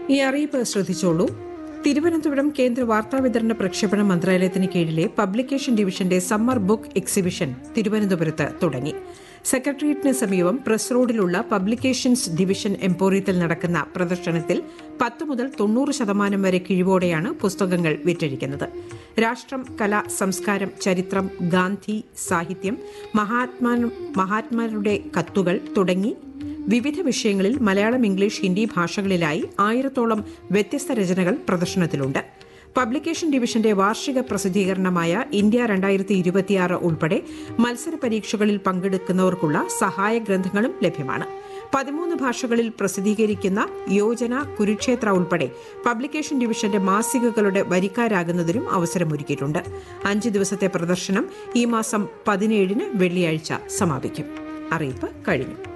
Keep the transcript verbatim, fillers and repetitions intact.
ഈ അറിയിപ്പ് ശ്രദ്ധിച്ചോളൂ. തിരുവനന്തപുരം കേന്ദ്ര വാർത്താവിതരണ പ്രക്ഷേപണ മന്ത്രാലയത്തിന് കീഴിലെ പബ്ലിക്കേഷൻ ഡിവിഷന്റെ സമ്മർ ബുക്ക് എക്സിബിഷൻ തിരുവനന്തപുരത്ത് തുടങ്ങി. സെക്രട്ടേറിയറ്റിന് സമീപം പ്രസ് റോഡിലുള്ള പബ്ലിക്കേഷൻസ് ഡിവിഷൻ എംപോറിയത്തിൽ നടക്കുന്ന പ്രദർശനത്തിൽ പത്ത് മുതൽ തൊണ്ണൂറ് ശതമാനം വരെ കിഴിവോടെയാണ് പുസ്തകങ്ങൾ വിറ്റഴിക്കുന്നത്. രാഷ്ട്രം, കല, സംസ്കാരം, ചരിത്രം, ഗാന്ധി, സാഹിത്യം, മഹാത്മാ മഹാത്മാരുടെ കത്തുകൾ തുടങ്ങി വിവിധ വിഷയങ്ങളിൽ മലയാളം, ഇംഗ്ലീഷ്, ഹിന്ദി ഭാഷകളിലായി ആയിരത്തോളം വ്യത്യസ്ത രചനകൾ പ്രദർശനത്തിലുണ്ട്. പബ്ലിക്കേഷൻ ഡിവിഷന്റെ വാർഷിക പ്രസിദ്ധീകരണമായ ഇന്ത്യ രണ്ടായിരത്തി ഇരുപത്തിയാറ് ഉൾപ്പെടെ മത്സര പരീക്ഷകളിൽ പങ്കെടുക്കുന്നവർക്കുള്ള സഹായ ഗ്രന്ഥങ്ങളും ലഭ്യമാണ്. പതിമൂന്ന് ഭാഷകളിൽ പ്രസിദ്ധീകരിക്കുന്ന യോജന, കുരുക്ഷേത്ര ഉൾപ്പെടെ പബ്ലിക്കേഷൻ ഡിവിഷന്റെ മാസികകളുടെ വരിക്കാരാകുന്നതിനും അവസരമൊരുക്കിയിട്ടുണ്ട്. അഞ്ച് ദിവസത്തെ പ്രദർശനം ഈ മാസം പതിനേഴിന് വെള്ളിയാഴ്ച സമാപിക്കും. അറിയിപ്പ് കഴിഞ്ഞു.